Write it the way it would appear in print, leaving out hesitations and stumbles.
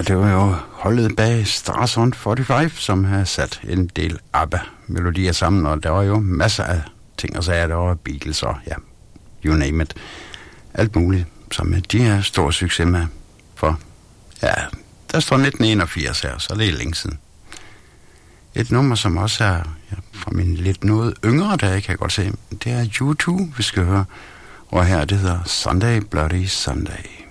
Ja, det var jo holdet bag Stars on 45, som har sat en del ABBA-melodier sammen, og der var jo masser af ting og sager. Der var Beatles og ja, you name it. Alt muligt, som de har stor succes med. For ja, der står 1981 her, så det er længe siden. Et nummer, som også er fra min lidt noget yngre dag, kan jeg godt se, det er U2, vi skal høre. Og her det hedder Sunday Bloody Sunday.